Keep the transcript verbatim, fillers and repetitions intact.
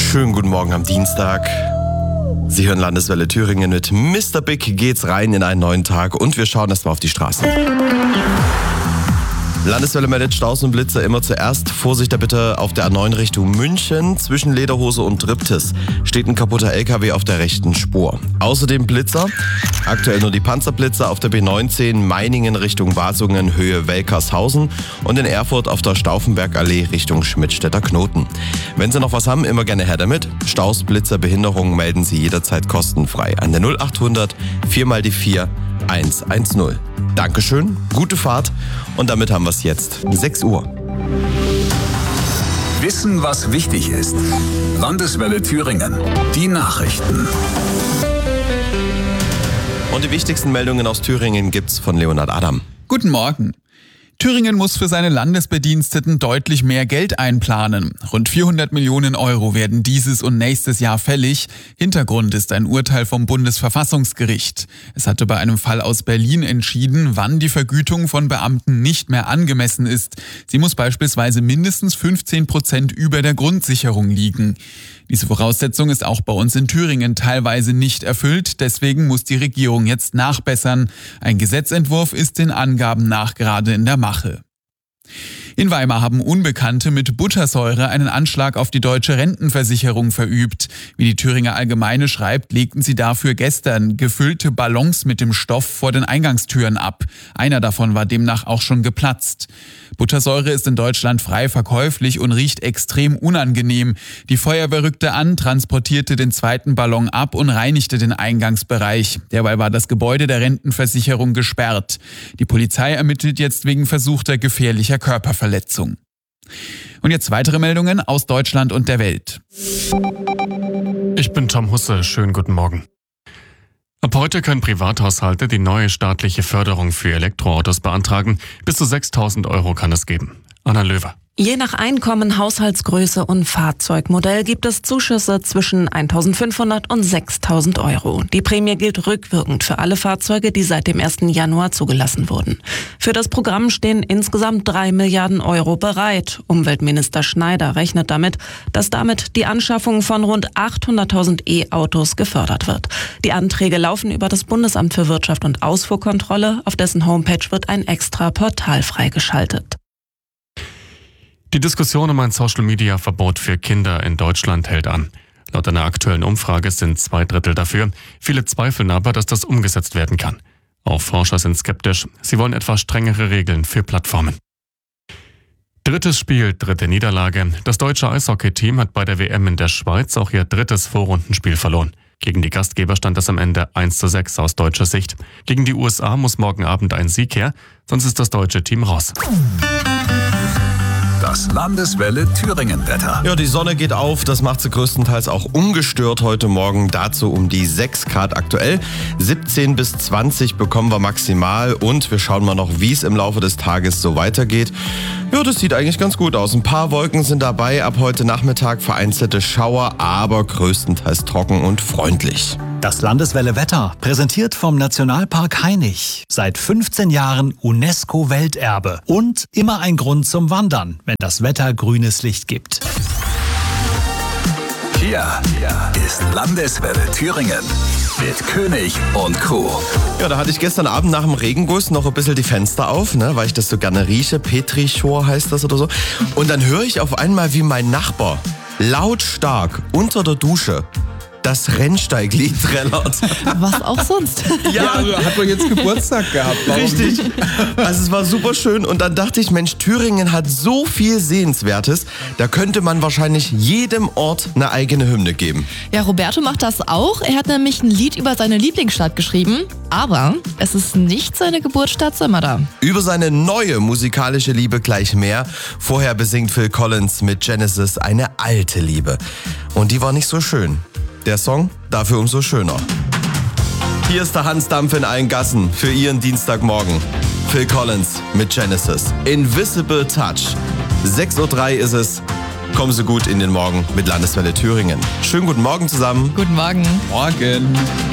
Schönen guten Morgen am Dienstag. Sie hören Landeswelle Thüringen. Mit Mister Big geht's rein in einen neuen Tag und wir schauen erstmal auf die Straßen. Landeswelle meldet Staus und Blitzer immer zuerst. Vorsicht da bitte auf der A neun Richtung München. Zwischen Lederhose und Triptis steht ein kaputter L K W auf der rechten Spur. Außerdem Blitzer. Aktuell nur die Panzerblitzer auf der B neunzehn Meiningen Richtung Wasungen Höhe Welkershausen und in Erfurt auf der Stauffenbergallee Richtung Schmidtstädter Knoten. Wenn Sie noch was haben, immer gerne her damit. Staus, Blitzer, Behinderungen melden Sie jederzeit kostenfrei an der null achthundert vier mal die vier eins eins null. Dankeschön, gute Fahrt und damit haben wir es jetzt. sechs Uhr. Wissen, was wichtig ist. Landeswelle Thüringen. Die Nachrichten. Und die wichtigsten Meldungen aus Thüringen gibt's von Leonhard Adam. Guten Morgen. Thüringen muss für seine Landesbediensteten deutlich mehr Geld einplanen. Rund vierhundert Millionen Euro werden dieses und nächstes Jahr fällig. Hintergrund ist ein Urteil vom Bundesverfassungsgericht. Es hatte bei einem Fall aus Berlin entschieden, wann die Vergütung von Beamten nicht mehr angemessen ist. Sie muss beispielsweise mindestens fünfzehn Prozent über der Grundsicherung liegen. Diese Voraussetzung ist auch bei uns in Thüringen teilweise nicht erfüllt. Deswegen muss die Regierung jetzt nachbessern. Ein Gesetzentwurf ist den Angaben nach gerade in der Mache. In Weimar haben Unbekannte mit Buttersäure einen Anschlag auf die deutsche Rentenversicherung verübt. Wie die Thüringer Allgemeine schreibt, legten sie dafür gestern gefüllte Ballons mit dem Stoff vor den Eingangstüren ab. Einer davon war demnach auch schon geplatzt. Buttersäure ist in Deutschland frei verkäuflich und riecht extrem unangenehm. Die Feuerwehr rückte an, transportierte den zweiten Ballon ab und reinigte den Eingangsbereich. Derweil war das Gebäude der Rentenversicherung gesperrt. Die Polizei ermittelt jetzt wegen versuchter gefährlicher Körperverletzung. Und jetzt weitere Meldungen aus Deutschland und der Welt. Ich bin Tom Husse, schönen guten Morgen. Ab heute können Privathaushalte die neue staatliche Förderung für Elektroautos beantragen. Bis zu sechstausend Euro kann es geben. Anna Löwer. Je nach Einkommen, Haushaltsgröße und Fahrzeugmodell gibt es Zuschüsse zwischen eintausendfünfhundert und sechstausend Euro. Die Prämie gilt rückwirkend für alle Fahrzeuge, die seit dem ersten Januar zugelassen wurden. Für das Programm stehen insgesamt drei Milliarden Euro bereit. Umweltminister Schneider rechnet damit, dass damit die Anschaffung von rund achthunderttausend E-Autos gefördert wird. Die Anträge laufen über das Bundesamt für Wirtschaft und Ausfuhrkontrolle. Auf dessen Homepage wird ein extra Portal freigeschaltet. Die Diskussion um ein Social-Media-Verbot für Kinder in Deutschland hält an. Laut einer aktuellen Umfrage sind zwei Drittel dafür. Viele zweifeln aber, dass das umgesetzt werden kann. Auch Forscher sind skeptisch. Sie wollen etwas strengere Regeln für Plattformen. Drittes Spiel, dritte Niederlage. Das deutsche Eishockey-Team hat bei der W M in der Schweiz auch ihr drittes Vorrundenspiel verloren. Gegen die Gastgeber stand es am Ende eins zu sechs aus deutscher Sicht. Gegen die U S A muss morgen Abend ein Sieg her, sonst ist das deutsche Team raus. Das Landeswelle Thüringen-Wetter. Ja, die Sonne geht auf, das macht sie größtenteils auch ungestört heute Morgen. Dazu um die sechs Grad aktuell. siebzehn bis zwanzig bekommen wir maximal und wir schauen mal noch, wie es im Laufe des Tages so weitergeht. Ja, das sieht eigentlich ganz gut aus. Ein paar Wolken sind dabei, ab heute Nachmittag vereinzelte Schauer, aber größtenteils trocken und freundlich. Das Landeswelle Wetter, präsentiert vom Nationalpark Hainich. Seit fünfzehn Jahren UNESCO-Welterbe und immer ein Grund zum Wandern, wenn das Wetter grünes Licht gibt. Hier, hier ist Landeswelle Thüringen mit König und Co. Ja, da hatte ich gestern Abend nach dem Regenguss noch ein bisschen die Fenster auf, ne, weil ich das so gerne rieche. Petrichor heißt das oder so. Und dann höre ich auf einmal, wie mein Nachbar lautstark unter der Dusche das Rennsteiglied trällert. Was auch sonst. Ja, also hat man jetzt Geburtstag gehabt. Warum Richtig. nicht? Also es war super schön und dann dachte ich, Mensch, Thüringen hat so viel Sehenswertes, da könnte man wahrscheinlich jedem Ort eine eigene Hymne geben. Ja, Roberto macht das auch. Er hat nämlich ein Lied über seine Lieblingsstadt geschrieben, aber es ist nicht seine Geburtsstadt Sömmerda. Über seine neue musikalische Liebe gleich mehr. Vorher besingt Phil Collins mit Genesis eine alte Liebe. Und die war nicht so schön. Der Song dafür umso schöner. Hier ist der Hans Dampf in allen Gassen für Ihren Dienstagmorgen. Phil Collins mit Genesis. Invisible Touch. sechs Uhr drei ist es. Kommen Sie gut in den Morgen mit Landeswelle Thüringen. Schönen guten Morgen zusammen. Guten Morgen. Morgen.